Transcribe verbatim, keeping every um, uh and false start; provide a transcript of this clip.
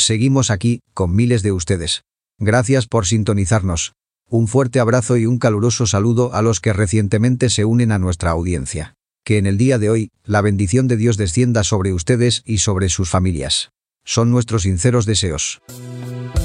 seguimos aquí, con miles de ustedes. Gracias por sintonizarnos. Un fuerte abrazo y un caluroso saludo a los que recientemente se unen a nuestra audiencia. Que en el día de hoy, la bendición de Dios descienda sobre ustedes y sobre sus familias. Son nuestros sinceros deseos.